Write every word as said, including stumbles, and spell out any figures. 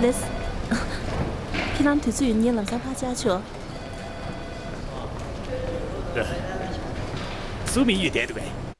Liz， พี่น้ำถือสื่อเย็นหลังจากพา家去。 苏明玉点对。